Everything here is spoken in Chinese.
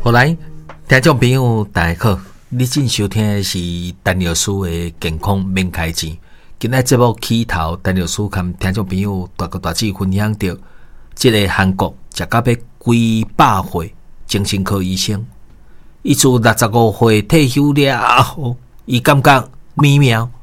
好来，听众朋友大家好，你正收听的是陈老师的健康免开钱。今日节目起头，陈老师跟听众朋友大致分享到，这个韩国食到要几百岁精神科医生，伊自65岁退休了后，伊感觉美妙，